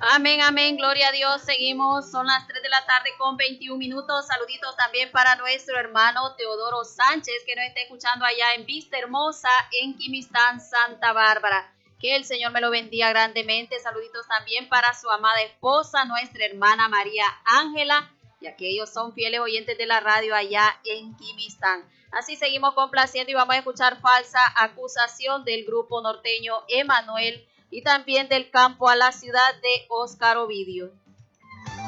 Amén, amén, gloria a Dios. Seguimos, son las 3 de la tarde con 21 minutos. Saluditos también para nuestro hermano Teodoro Sánchez, que nos está escuchando allá en Vista Hermosa, en Quimistán, Santa Bárbara. Que el Señor me lo bendiga grandemente. Saluditos también para su amada esposa, nuestra hermana María Ángela, ya que ellos son fieles oyentes de la radio allá en Quimistán. Así seguimos complaciendo y vamos a escuchar Falsa Acusación del grupo norteño Emanuel y también Del Campo a la Ciudad de Óscar Ovidio.